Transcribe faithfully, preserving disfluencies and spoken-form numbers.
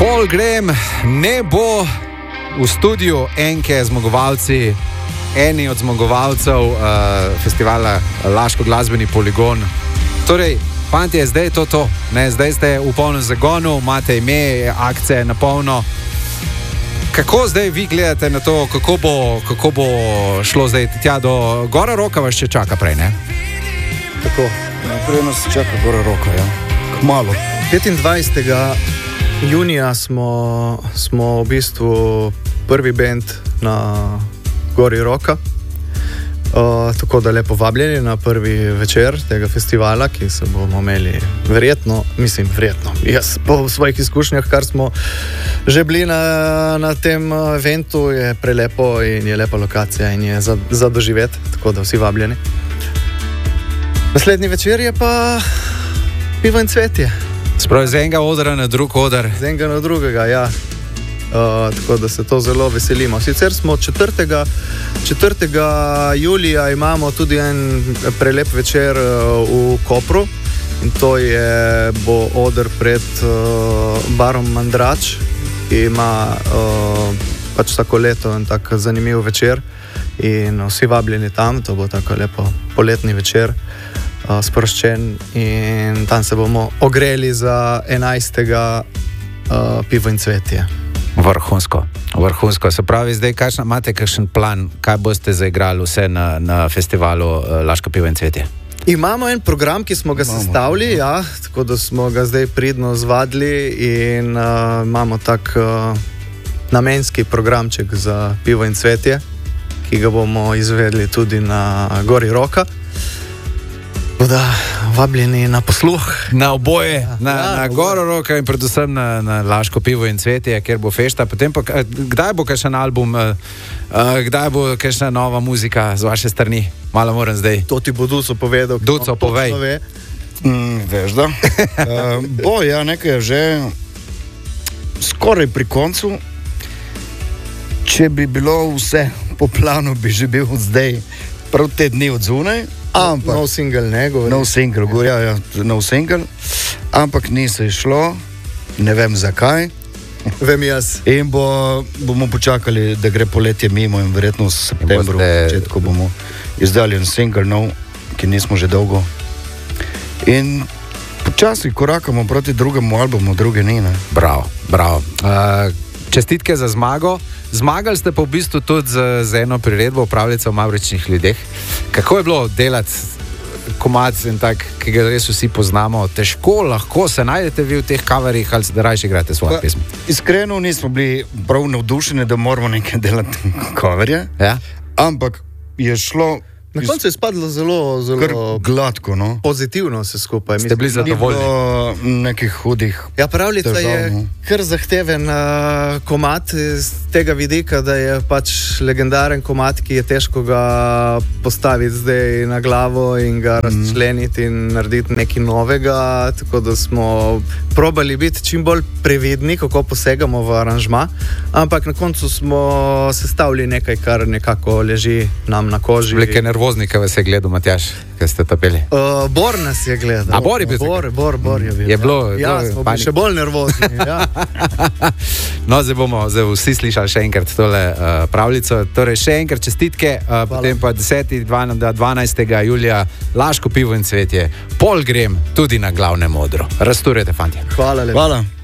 Paul Graham ne bo v studiu enke zmagovalci, eni od zmagovalcev uh, festivala Laško glasbeni poligon. Torej, fantje, zdaj je to to. Ne, zdaj ste v polnem zagonu, imate ime, akcije na polno. Kako zdaj vi gledate na to, kako bo, kako bo šlo zdaj tja do Gora Roka, vas še čaka prej, ne? Tako, naprej nas čaka Gora Roka, ja. Kmalu. petindvajsetega junija smo, smo v bistvu prvi band na Gori Roka. Uh, tako da lepo vabljeni na prvi večer tega festivala, ki se bomo imeli verjetno, mislim verjetno, jaz po svojih izkušnjah, kar smo že bili na, na tem eventu, je prelepo in je lepa lokacija in je za, za doživeti, tako da vsi vabljeni. Naslednji večer je pa Pivo in cvetje. Spravi z enega odra na drug odr. Z enega na drugega, ja. Uh, tako da se to zelo veselimo. Sicer smo četrtega julija imamo tudi en prelep večer uh, v Kopru in to je bo oder pred uh, barom Mandrač, ki ima uh, pač tako leto en tak zanimiv večer in vsi vabljeni tam, to bo tako lepo poletni večer, uh, sproščen, in tam se bomo ogreli za enajstega uh, Pivo in cvetje. Vrhunsko, vrhunsko. Se pravi, zdaj kakšna, imate kakšen plan, kaj boste zaigrali vse na, na festivalu uh, Laško pivo in cvetje? Imamo en program, ki smo ga imamo sestavili, ja, tako da smo ga zdaj pridno zvadili in uh, imamo tak uh, namenski programček za Pivo in cvetje, ki ga bomo izvedli tudi na Gori Roka. Da, vabljeni na posluh. Na oboje, ja, na, ja, na Goro Roka in predvsem na, na Laško pivo in cvetje, kjer bo fešta. Potem pa, kdaj bo kakšen album, uh, kdaj bo kakšna nova muzika z vaše strani? Malo moram zdaj. To ti bo Duco povedal. Duco, povej. Mm, veš da. uh, bo, ja, nekaj je že skoraj pri koncu. Če bi bilo vse po planu, bi že bil zdaj prav te dni od zunaj. Ampak, no single, ne govori. No single, ja, ja, no single. Ampak ni se šlo, ne vem zakaj. Vem jaz. In bo, bomo počakali, da gre poletje mimo in verjetno v septembru, v začetku bomo izdali en single nov, ki nismo že dolgo. In počasi korakamo proti drugemu albumu, druge ni, ne? Bravo, bravo. Uh, čestitke za zmago. Zmagali ste pa v bistvu tudi z, z eno priredbo Pravljica o mavričnih ljudeh. Kako je bilo delati komad in tak, ki ga res vsi poznamo? Težko, lahko se najdete vi v teh coverih ali se da rajši igrate svoje pesmi? Iskreno nismo bili prav navdušeni, da moramo nekaj delati coverje, ja? Ampak je šlo... Na koncu je spadlo zelo, zelo gladko, no? Pozitivno vse skupaj. Ste bili zadovoljni? Ni bilo nekih hudih Ja, Pravljica težav, je no. kar zahteven uh, komad z tega vidika, da je pač legendaren komad, ki je težko ga postaviti zdaj na glavo in ga mm. razčleniti in narediti nekaj novega, tako da smo probali biti čim bolj previdni, kako posegamo v aranžma, ampak na koncu smo sestavili nekaj, kar nekako leži nam na koži. Vleke nervozni, kaj vas je gledal, Matjaž, kaj ste tapeli? Uh, Bor nas je gledal. A Bor je bil? Bor, Bor, Bor je bil. Je bilo, ja, bilo, smo bili še bolj nervozni. Ja. No, zdaj bomo zdaj vsi slišali še enkrat tole uh, pravljico. Torej, še enkrat čestitke, uh, potem pa desetega do dvanajstega julija Laško pivo in cvetje. Paul Graham tudi na glavnem odru. Razturjete, fantje. Hvala lepa. Hvala.